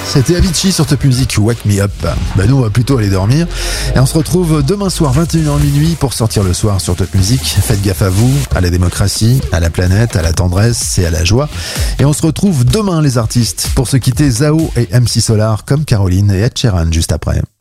C'était Avicii sur Top Music, Wake Me Up. Nous on va plutôt aller dormir. Et on se retrouve demain soir 21h minuit pour sortir le soir sur Top Music. Faites gaffe à vous, à la démocratie, à la planète, à la tendresse et à la joie. Et on se retrouve demain les artistes pour se quitter Zao et MC Solar comme Caroline et Ed Sheeran juste après.